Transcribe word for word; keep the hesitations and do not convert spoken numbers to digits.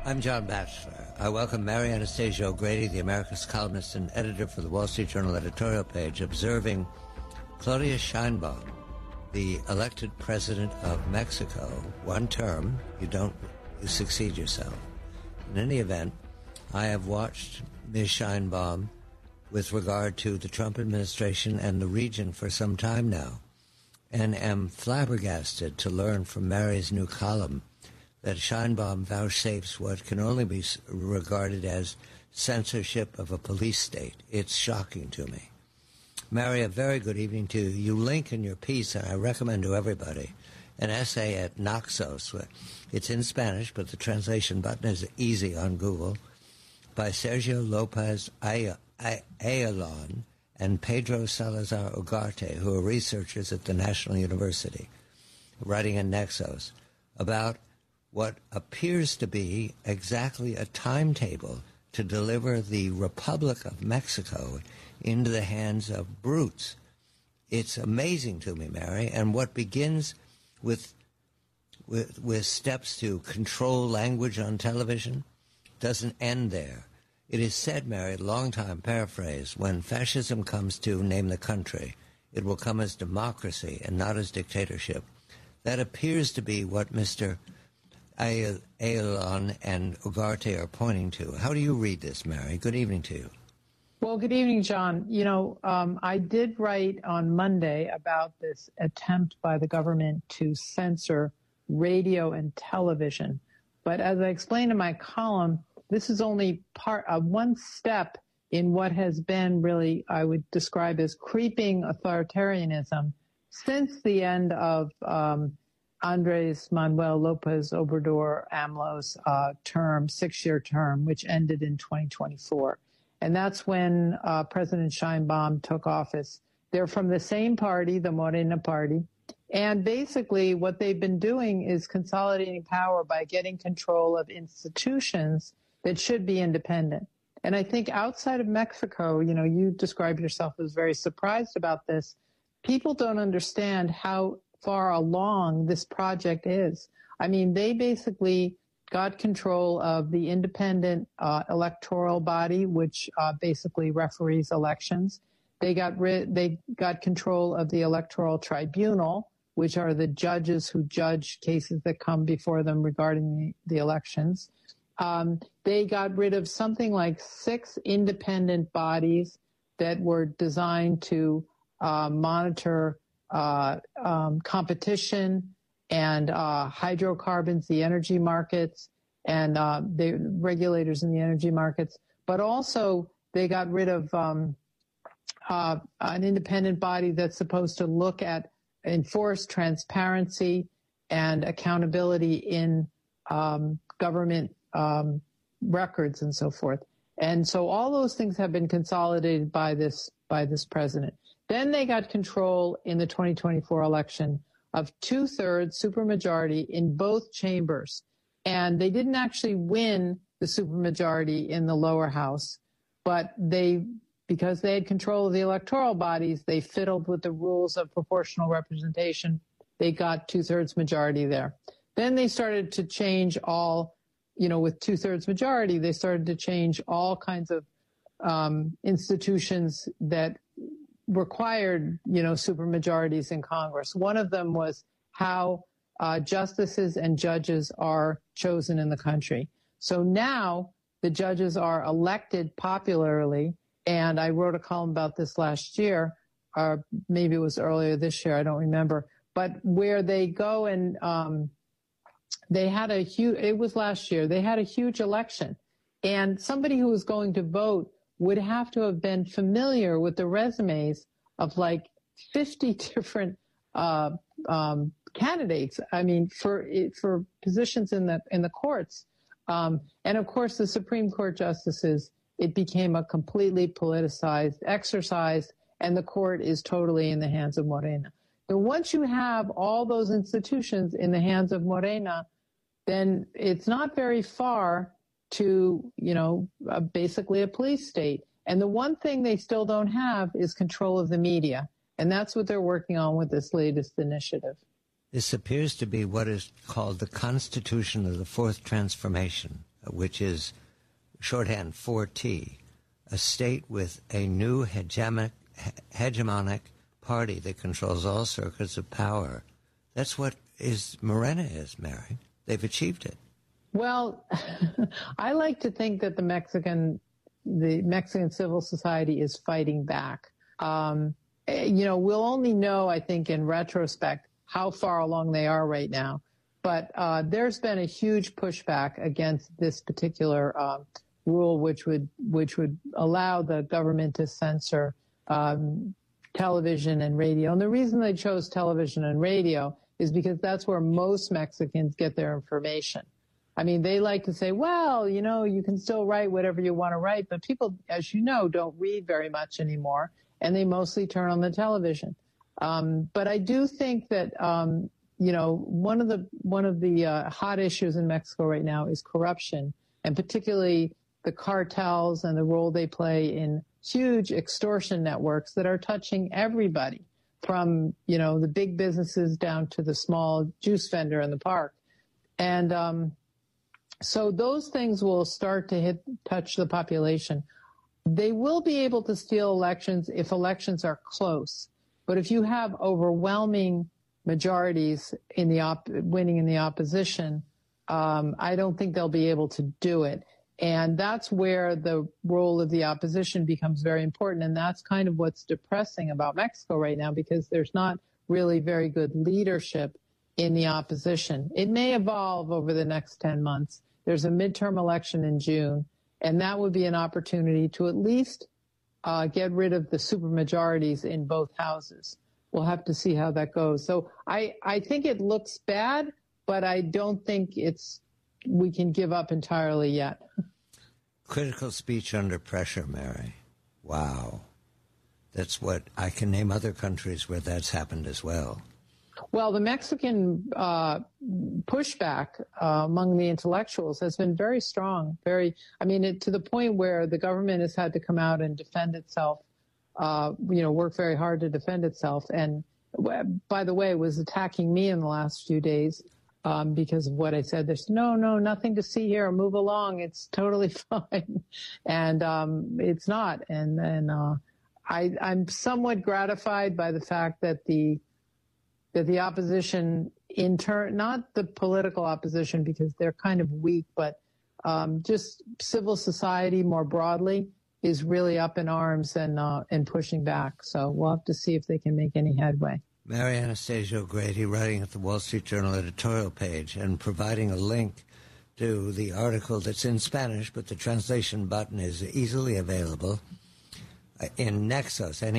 I'm John Batchelor. I welcome Mary Anastasia O'Grady, the America's columnist and editor for the Wall Street Journal editorial page, observing Claudia Sheinbaum, the elected president of Mexico, one term, you don't you succeed yourself. In any event, I have watched Miz Sheinbaum with regard to the Trump administration and the region for some time now, and am flabbergasted to learn from Mary's new column that Sheinbaum vouchsafes what can only be regarded as censorship of a police state. It's shocking to me. Mary, a very good evening to you. You link in your piece, and I recommend to everybody, an essay at Naxos. It's in Spanish, but the translation button is easy on Google, by Sergio Lopez Ayalon and Pedro Salazar Ugarte, who are researchers at the National University, writing in Naxos about what appears to be exactly a timetable to deliver the Republic of Mexico into the hands of brutes. It's amazing to me, Mary, and what begins with, with, with steps to control language on television doesn't end there. It is said, Mary, long time paraphrase, when fascism comes to name the country, it will come as democracy and not as dictatorship. That appears to be what Mister Ayalon and Ugarte are pointing to. How do you read this, Mary? Good evening to you. Well, good evening, John. You know, um, I did write on Monday about this attempt by the government to censor radio and television. But as I explained in my column, this is only part of one step in what has been really, I would describe as creeping authoritarianism since the end of um, Andres Manuel Lopez Obrador AMLO's uh, term, six-year term, which ended in twenty twenty-four. And that's when uh, President Sheinbaum took office. They're from the same party, the Morena party. And basically what they've been doing is consolidating power by getting control of institutions that should be independent. And I think outside of Mexico, you know, you described yourself as very surprised about this. People don't understand how far along this project is. I mean, they basically got control of the independent uh, electoral body, which uh, basically referees elections. They got rid, they got control of the electoral tribunal, which are the judges who judge cases that come before them regarding the, the elections. Um, they got rid of something like six independent bodies that were designed to uh, monitor uh, um, competition and uh, hydrocarbons, the energy markets, and uh, the regulators in the energy markets. But also they got rid of um, uh, an independent body that's supposed to look at enforce transparency and accountability in um, government um, records and so forth. And so all those things have been consolidated by this by this president. Then they got control in the twenty twenty-four election of two-thirds supermajority in both chambers. And they didn't actually win the supermajority in the lower house, but they, because they had control of the electoral bodies, they fiddled with the rules of proportional representation. They got two-thirds majority there. Then they started to change all, you know, with two-thirds majority, they started to change all kinds of um, institutions that required, you know, supermajorities in Congress. One of them was how uh, justices and judges are chosen in the country. So now the judges are elected popularly, and I wrote a column about this last year, or maybe it was earlier this year, I don't remember, but where they go and um, they had a huge, it was last year, they had a huge election, and somebody who was going to vote would have to have been familiar with the resumes of like fifty different uh, um, candidates. I mean, for for positions in the in the courts, um, and of course the Supreme Court justices. It became a completely politicized exercise, and the court is totally in the hands of Morena. So once you have all those institutions in the hands of Morena, then it's not very far to, you know, uh, basically a police state. And the one thing they still don't have is control of the media. And that's what they're working on with this latest initiative. This appears to be what is called the Constitution of the Fourth Transformation. which is shorthand four T, a state with a new hegemonic, hegemonic party that controls all circuits of power. That's what is Morena is, Mary. They've achieved it. Well, I like to think that the Mexican, the Mexican civil society is fighting back. Um, you know, we'll only know, I think, in retrospect, how far along they are right now. But uh, there's been a huge pushback against this particular uh, rule, which would which would allow the government to censor um, television and radio. And the reason they chose television and radio is because that's where most Mexicans get their information. I mean, they like to say, well, you know, you can still write whatever you want to write, but people, as you know, don't read very much anymore, and they mostly turn on the television. Um, but I do think that, um, you know, one of the one of the uh, hot issues in Mexico right now is corruption, and particularly the cartels and the role they play in huge extortion networks that are touching everybody, from, you know, the big businesses down to the small juice vendor in the park. And um, so those things will start to hit touch the population. They will be able to steal elections if elections are close. But if you have overwhelming majorities in the op- winning in the opposition, um, I don't think they'll be able to do it. And that's where the role of the opposition becomes very important. And that's kind of what's depressing about Mexico right now, because there's not really very good leadership in the opposition. It may evolve over the next ten months. There's a midterm election in June, and that would be an opportunity to at least uh, get rid of the supermajorities in both houses. We'll have to see how that goes. So I, I think it looks bad, but I don't think it's we can give up entirely yet. Critical speech under pressure, Mary. Wow. That's what I can name other countries where that's happened as well. Well, the Mexican uh, pushback uh, among the intellectuals has been very strong. Very, I mean, it, to the point where the government has had to come out and defend itself. Uh, you know, work very hard to defend itself. And by the way, was attacking me in the last few days um, because of what I said. There's no, no, nothing to see here. Move along. It's totally fine. And um, it's not. And and uh, I, I'm somewhat gratified by the fact that the that the opposition, in turn, not the political opposition because they're kind of weak, but um, just civil society more broadly is really up in arms and uh, and pushing back. So we'll have to see if they can make any headway. Mary Anastasia O'Grady, writing at the Wall Street Journal editorial page and providing a link to the article that's in Spanish, but the translation button is easily available in Nexos,